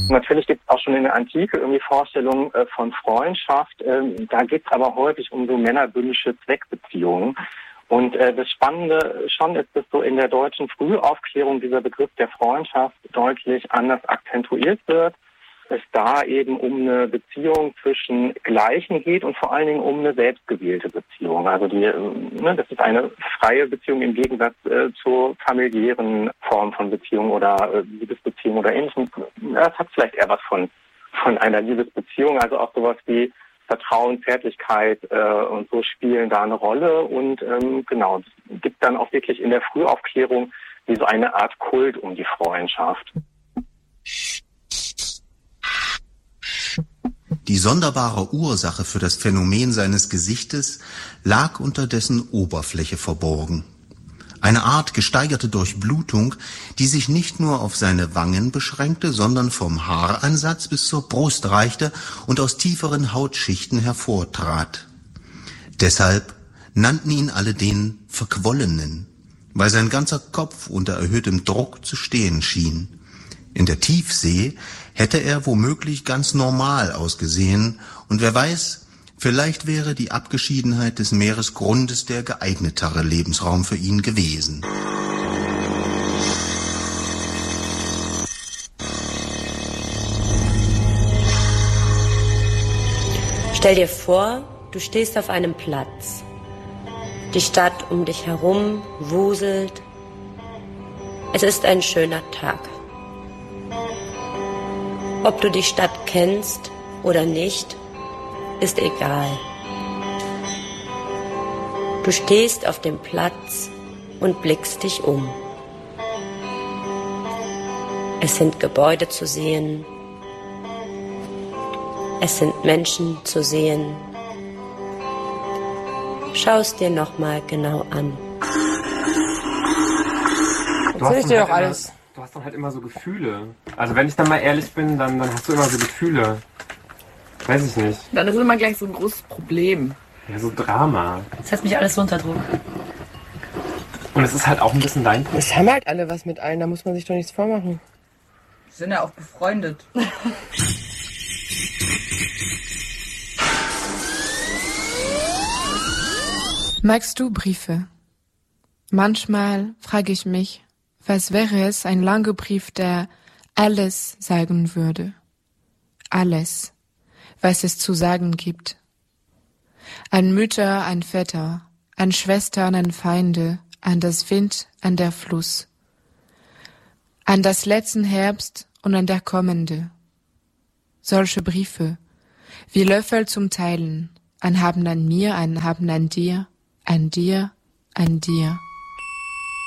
Natürlich gibt es auch schon in der Antike irgendwie Vorstellungen von Freundschaft. Da geht es aber häufig um so männerbündische Zweckbeziehungen. Und das Spannende schon ist, dass so in der deutschen Frühaufklärung dieser Begriff der Freundschaft deutlich anders akzentuiert wird. Es da eben um eine Beziehung zwischen Gleichen geht und vor allen Dingen um eine selbstgewählte Beziehung. Also das ist eine freie Beziehung im Gegensatz zur familiären Form von Beziehung oder Liebesbeziehung oder ähnlichem. Das hat vielleicht eher was von einer Liebesbeziehung, also auch sowas wie Vertrauen, Zärtlichkeit und so spielen da eine Rolle. Und es gibt dann auch wirklich in der Frühaufklärung wie so eine Art Kult um die Freundschaft. Die sonderbare Ursache für das Phänomen seines Gesichtes lag unter dessen Oberfläche verborgen. Eine Art gesteigerte Durchblutung, die sich nicht nur auf seine Wangen beschränkte, sondern vom Haaransatz bis zur Brust reichte und aus tieferen Hautschichten hervortrat. Deshalb nannten ihn alle den Verquollenen, weil sein ganzer Kopf unter erhöhtem Druck zu stehen schien. In der Tiefsee hätte er womöglich ganz normal ausgesehen, und wer weiß, vielleicht wäre die Abgeschiedenheit des Meeresgrundes der geeignetere Lebensraum für ihn gewesen. Stell dir vor, du stehst auf einem Platz. Die Stadt um dich herum wuselt. Es ist ein schöner Tag. Ob du die Stadt kennst oder nicht, ist egal. Du stehst auf dem Platz und blickst dich um. Es sind Gebäude zu sehen. Es sind Menschen zu sehen. Schau es dir nochmal genau an. Erzähl ich dir doch alles. Du hast dann halt immer so Gefühle. Also wenn ich dann mal ehrlich bin, dann hast du immer so Gefühle. Weiß ich nicht. Dann ist immer gleich so ein großes Problem. Ja, so Drama. Das setzt mich alles so unter Druck. Und es ist halt auch ein bisschen dein Problem. Es haben halt alle was mit allen, da muss man sich doch nichts vormachen. Wir sind ja auch befreundet. Magst du Briefe? Manchmal frage ich mich, was wäre es, ein langer Brief, der alles sagen würde. Alles, was es zu sagen gibt. An Mütter, an Väter, an Schwestern, an Feinde, an das Wind, an der Fluss. An das letzten Herbst und an der kommende. Solche Briefe, wie Löffel zum Teilen, ein haben an mir, ein haben an dir, an dir, an dir.